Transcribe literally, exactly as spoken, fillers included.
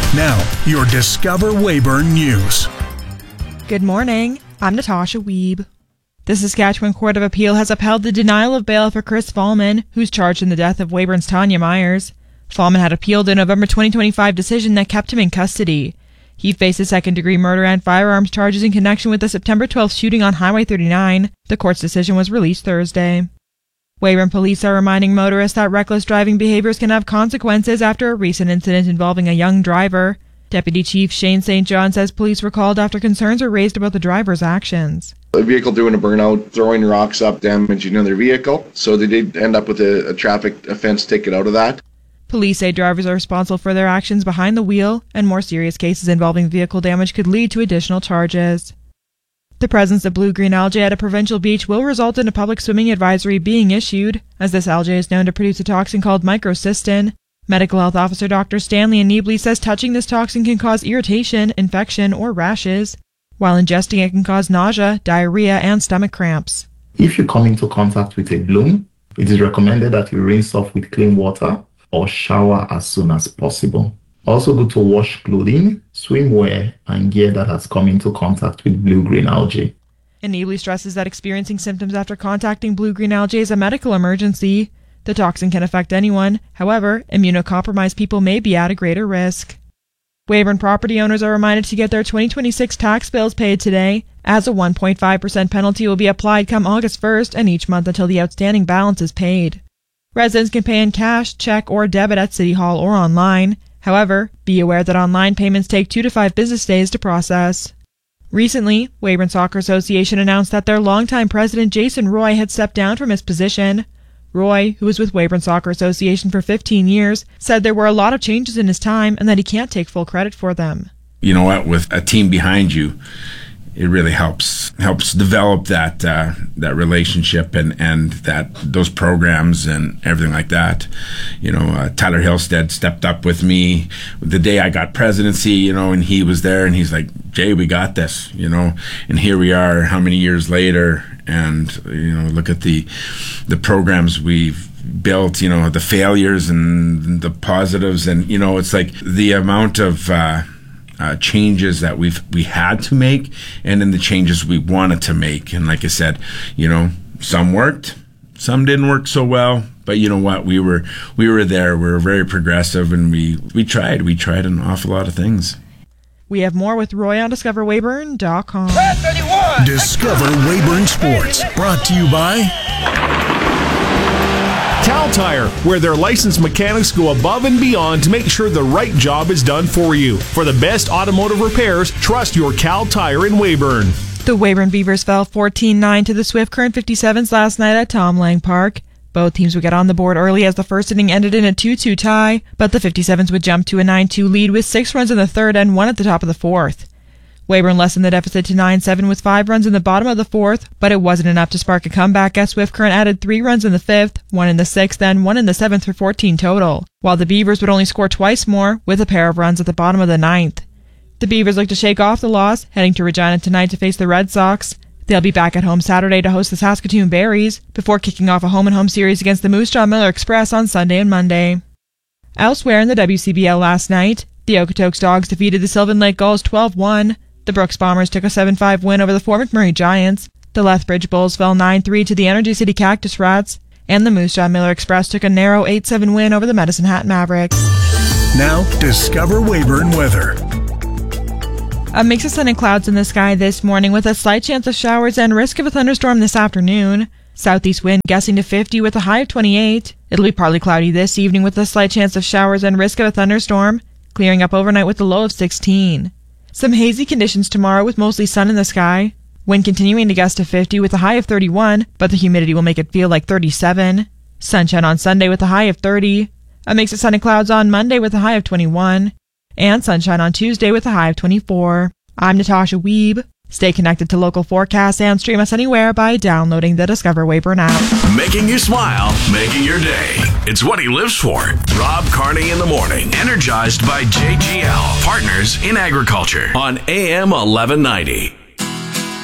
Now, your Discover Weyburn News. Good morning. I'm Natasha Wiebe. The Saskatchewan Court of Appeal has upheld the denial of bail for Chris Fallman, who's charged in the death of Weyburn's Tanya Myers. Fallman had appealed a November twenty twenty-five decision that kept him in custody. He faces second-degree murder and firearms charges in connection with the September twelfth shooting on Highway thirty-nine. The court's decision was released Thursday. Weyburn police are reminding motorists that reckless driving behaviors can have consequences after a recent incident involving a young driver. Deputy Chief Shane Saint John says police were called after concerns were raised about the driver's actions. A vehicle doing a burnout, throwing rocks up, damaging another vehicle. So they did end up with a, a traffic offense ticket out of that. Police say drivers are responsible for their actions behind the wheel, and more serious cases involving vehicle damage could lead to additional charges. The presence of blue-green algae at a provincial beach will result in a public swimming advisory being issued, as this algae is known to produce a toxin called microcystin. Medical Health Officer Doctor Stanley Aneebly says touching this toxin can cause irritation, infection, or rashes, while ingesting it can cause nausea, diarrhea, and stomach cramps. If you come into contact with a bloom, it is recommended that you rinse off with clean water or shower as soon as possible. Also good to wash clothing, swimwear, and gear that has come into contact with blue-green algae. Aneebly stresses that experiencing symptoms after contacting blue-green algae is a medical emergency. The toxin can affect anyone. However, immunocompromised people may be at a greater risk. Weyburn property owners are reminded to get their twenty twenty-six tax bills paid today, as a one point five percent penalty will be applied come August first and each month until the outstanding balance is paid. Residents can pay in cash, check, or debit at City Hall or online. However, be aware that online payments take two to five business days to process. Recently, Weyburn Soccer Association announced that their longtime president Jason Roy had stepped down from his position. Roy, who was with Weyburn Soccer Association for fifteen years, said there were a lot of changes in his time and that he can't take full credit for them. You know what, with a team behind you, it really helps helps develop that uh, that relationship and, and that those programs and everything like that. You know, uh, Tyler Hillstead stepped up with me the day I got presidency, you know, and he was there and he's like, Jay, we got this, you know, and here we are how many years later, and, you know, look at the the programs we've built, you know, the failures and the positives, and, you know, it's like the amount of uh, Uh, changes that we've we had to make, and then the changes we wanted to make. And like I said, you know, some worked, some didn't work so well. But you know what? We were we were there. We were very progressive, and we we tried. We tried an awful lot of things. We have more with Roy on discover weyburn dot com. Discover Weyburn Sports, brought to you by Cal Tire, where their licensed mechanics go above and beyond to make sure the right job is done for you. For the best automotive repairs, trust your Cal Tire in Weyburn. The Weyburn Beavers fell fourteen nine to the Swift Current fifty-sevens last night at Tom Lang Park. Both teams would get on the board early as the first inning ended in a two two tie, but the fifty-sevens would jump to a nine two lead with six runs in the third and one at the top of the fourth. Weyburn lessened the deficit to nine seven with five runs in the bottom of the fourth, but it wasn't enough to spark a comeback as Swift Current added three runs in the fifth, one in the sixth, and one in the seventh for fourteen total, while the Beavers would only score twice more with a pair of runs at the bottom of the ninth. The Beavers look to shake off the loss, heading to Regina tonight to face the Red Sox. They'll be back at home Saturday to host the Saskatoon Berries, before kicking off a home-and-home series against the Moose Jaw Miller Express on Sunday and Monday. Elsewhere in the W C B L last night, the Okotoks Dogs defeated the Sylvan Lake Gulls twelve one. The Brooks Bombers took a seven five win over the Fort McMurray Giants. The Lethbridge Bulls fell nine three to the Energy City Cactus Rats. And the Moose Jaw Miller Express took a narrow eight seven win over the Medicine Hat Mavericks. Now, Discover Weyburn weather. A mix of sun and clouds in the sky this morning with a slight chance of showers and risk of a thunderstorm this afternoon. Southeast wind gusting to fifty with a high of twenty-eight. It'll be partly cloudy this evening with a slight chance of showers and risk of a thunderstorm, clearing up overnight with a low of sixteen. Some hazy conditions tomorrow with mostly sun in the sky. Wind continuing to gust to fifty with a high of thirty-one, but the humidity will make it feel like thirty-seven. Sunshine on Sunday with a high of thirty. A mix of sun and clouds on Monday with a high of twenty-one. And sunshine on Tuesday with a high of twenty-four. I'm Natasha Wiebe. Stay connected to local forecasts and stream us anywhere by downloading the Discover Weyburn app. Making you smile, making your day. It's what he lives for. Rob Carney in the morning. Energized by J G L, Partners in Agriculture on A M eleven ninety.